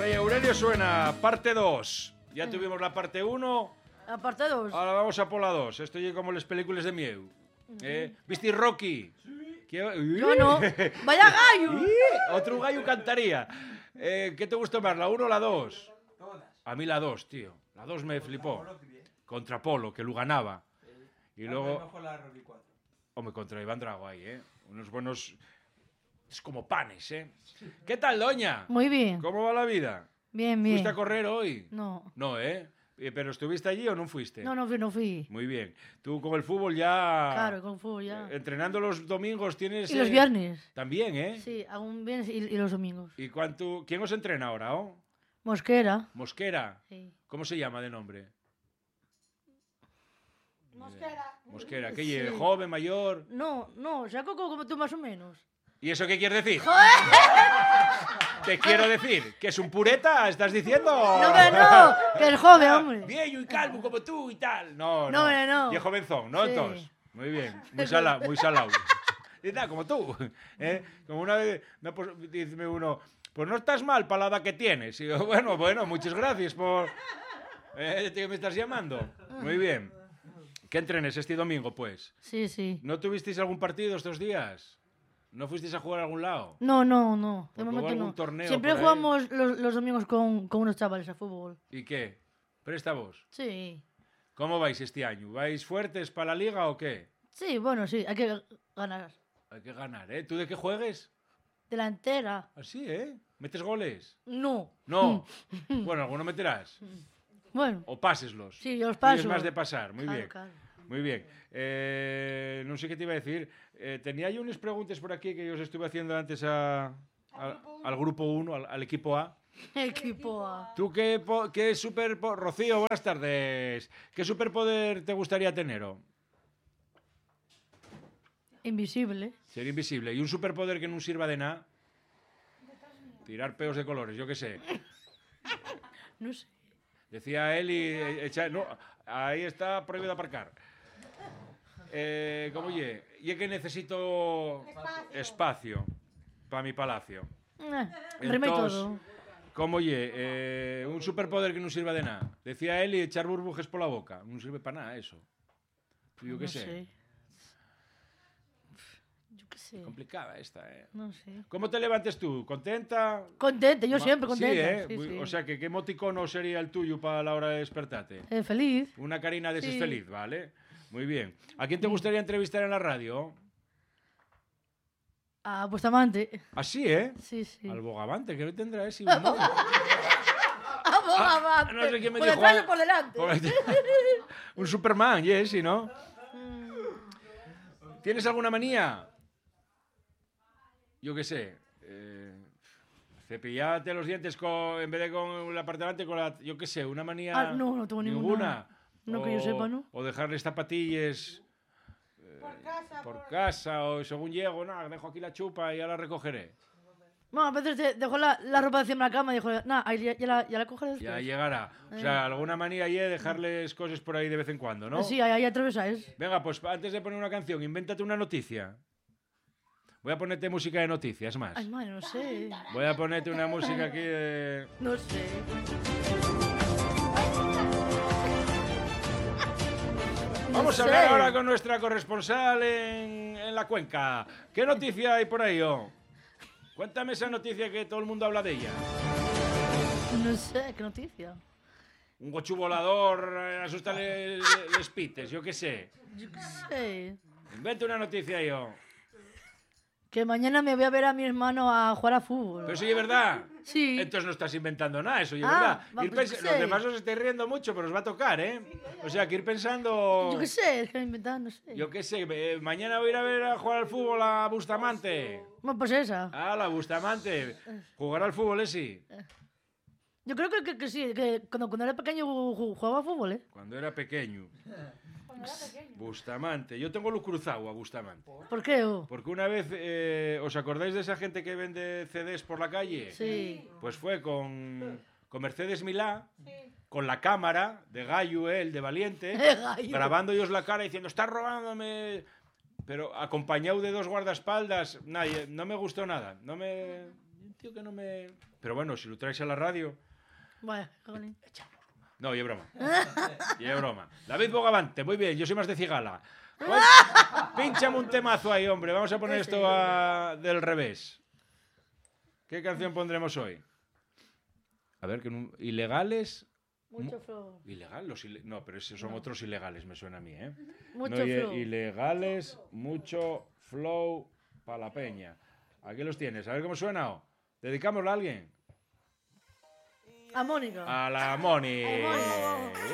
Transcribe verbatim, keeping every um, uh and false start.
Oye, Aurelio Suena, parte dos. Ya tuvimos la parte uno. La parte dos. Ahora vamos a por la dos. Esto es como las películas de Mieu. Eh? ¿Viste Rocky? ¿Qué? Yo no. ¡Vaya gallo! Otro gallo cantaría. Eh, ¿Qué te gustó más, la uno o la dos? Todas. A mí la dos, tío. La dos me flipó. Contra Polo, que lo ganaba. Y luego... Mejor la Rocky cuatro. Hombre, contra Iván Drago ahí, ¿eh? Unos buenos... Es como panes, ¿eh? ¿Qué tal, doña? Muy bien. ¿Cómo va la vida? Bien, bien. ¿Fuiste a correr hoy? No. No, ¿eh? Eh, ¿Pero estuviste allí o no fuiste? No, no fui, no fui. Muy bien. Tú con el fútbol ya... Claro, con fútbol ya. eh, entrenando los domingos tienes... Y los eh, viernes. También, ¿eh? Sí, hago un viernes y, y los domingos. ¿Y cuánto... quién os entrena ahora, oh? Mosquera. Mosquera. Sí. ¿Cómo se llama de nombre? Mosquera. Mosquera. ¿Qué Sí. lleve? ¿Joven, mayor? No, no, saco como tú más o menos. ¿Y eso qué quieres decir? Te quiero decir, ¿que es un pureta? ¿Estás diciendo? No, hombre, no, que es joven, hombre. Viejo y calvo como tú y tal. No, No, no. hombre, no. Y es jovenzón, ¿no? Sí. Entonces, muy bien. Muy salado, muy salado. Y tal, como tú. ¿eh? Como una vez, me ha pos- dice uno, pues no estás mal para la edad que tienes. Y yo, bueno, bueno, muchas gracias por... ¿Eh? ¿Qué me estás llamando? Muy bien. ¿Qué entrenes este domingo, pues? Sí, sí. ¿No tuvisteis algún partido estos días? ¿No fuisteis a jugar a algún lado? No, no, no. De Pues momento hubo algún no. torneo Siempre por ahí. jugamos los, los domingos con, con unos chavales a fútbol. ¿Y qué? ¿Presta vos? Sí. ¿Cómo vais este año? ¿Vais fuertes para la liga o qué? Sí, bueno, sí, hay que ganar. Hay que ganar, ¿eh? ¿Tú de qué juegues? Delantera. Así, ¿eh? ¿Metes goles? No. No. Bueno, alguno meterás. Bueno, O páseslos. sí, yo los Tú eres paso. más de pasar. Muy Claro, bien. claro. Muy bien. Eh, no sé qué te iba a decir. Eh, tenía yo unas preguntas por aquí que yo os estuve haciendo antes a, a- al grupo uno, al, al equipo A. Equipo A. ¿Tú qué, po- qué super... Rocío, buenas tardes. ¿Qué superpoder te gustaría tener? oh? Invisible. Ser invisible. ¿Y un superpoder que no sirva de nada? Tirar peos de colores, yo qué sé. No sé. Decía él y... eh, echa- no, ahí está prohibido aparcar. Eh, ¿Cómo ye? Y es que necesito espacio para mi palacio. Eh, rima y Entonces, todo. ¿Cómo ye? Eh, un superpoder que no sirva de nada. Decía él y echar burbujes por la boca. No sirve para nada eso. Yo qué no sé. sé. Yo qué sé. Complicada esta, ¿eh? No sé. ¿Cómo te levantes tú? ¿Contenta? Contenta, yo Ma- siempre Sí, contenta. ¿eh? Sí, Muy- sí. O sea, que ¿qué emoticono sería el tuyo para la hora de despertarte? Eh, feliz. Una carina de ese Sí. feliz, ¿vale? Muy bien. ¿A quién te gustaría entrevistar en la radio? A Bustamante. Así, ¿eh? Sí, sí. Al Bogavante, que no tendrá ese humor. A Bustamante. no sé quién me por dijo, detrás eh. o por delante. Por- Un Superman, Jessy, ¿no? ¿Tienes alguna manía? Yo qué sé. Eh, cepillarte los dientes con, en vez de con la parte delante, con la... Yo qué sé, una manía... Ah, no, no tengo ninguna. No que yo sepa, ¿no? O dejarles zapatillas... eh, por casa, o según llego, no, dejo aquí la chupa y ya la recogeré. Bueno, a veces te- dejo la, la ropa encima de la cama y dijo, nada, ahí ya, ya la, ya la cogeré después. Ya llegará. O sea, alguna manía y dejarles cosas por ahí de vez en cuando, ¿no? Sí, ahí, ahí atravesáis. Venga, pues antes de poner una canción, invéntate una noticia. Voy a ponerte música de noticias más. Ay, madre, no sé. Voy a ponerte una música aquí de... No sé. Vamos a sé. hablar ahora con nuestra corresponsal en, en la cuenca. ¿Qué noticia hay por ahí, oh? Cuéntame esa noticia que todo el mundo habla de ella. No sé, qué noticia. Un gochu volador, eh, asusta les, les pites, yo qué sé. Yo qué sé. Inventa una noticia yo. Que mañana me voy a ver a mi hermano a jugar a fútbol. Pero eso es verdad. Sí. Entonces no estás inventando nada, eso es Ah, verdad. va, Ir pues pens- qué Los sé. demás os estáis riendo mucho, pero os va a tocar, ¿eh? O sea, que ir pensando... Yo qué sé, es que me he inventado, no sé. Yo qué sé, eh, mañana voy a ir a ver a jugar al fútbol a Bustamante. Bueno, pues esa. Ah, la Bustamante. Jugará al fútbol ese. Yo creo que, que, que sí, que cuando, cuando era pequeño ju- ju- jugaba a fútbol, ¿eh? Cuando era pequeño. Bustamante. Yo tengo lo cruzado a Bustamante. ¿Por qué? oh? Porque una vez, eh, ¿os acordáis de esa gente que vende C Ds por la calle? Sí. Pues fue con, con Mercedes Milá, con la cámara de Gallo, él, de Valiente, Gallo. grabando ellos la cara diciendo, estás robándome... Pero acompañado de dos guardaespaldas, nadie, no me gustó nada. No me... tío que no me... Pero bueno, si lo traes a la radio... Vaya, jolín. No, y es broma. Y es broma. David Bogavante, muy bien, yo soy más de cigala. ¿Cuál? Pínchame un temazo ahí, hombre. Vamos a poner esto a... del revés. ¿Qué canción pondremos hoy? A ver, que no... ilegales... Mucho flow. ¿Ilegal? Los ile... No, pero esos son No. otros ilegales, me suena a mí, ¿eh? Mucho no, i- flow. Ilegales, mucho flow para la peña. Aquí los tienes. A ver cómo suena. ¿O? ¿Dedicámoslo a alguien? A Mónica. A la Moni. Ay, Moni.